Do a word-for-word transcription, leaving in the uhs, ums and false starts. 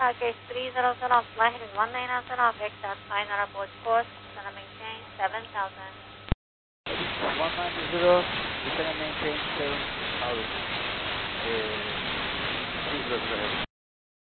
Package three zero zero, flight is one nine zero zero, vector final approach course, gonna maintain seven thousand. one nine zero, we're gonna maintain seven thousand. Uh, three zero zero.